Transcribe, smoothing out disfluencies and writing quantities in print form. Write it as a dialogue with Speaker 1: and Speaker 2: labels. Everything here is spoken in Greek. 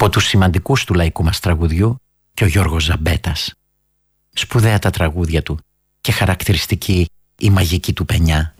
Speaker 1: Από τους σημαντικούς του λαϊκού μας τραγουδιού και ο Γιώργος Ζαμπέτας. Σπουδαία τα τραγούδια του και χαρακτηριστική η μαγική του πενιά.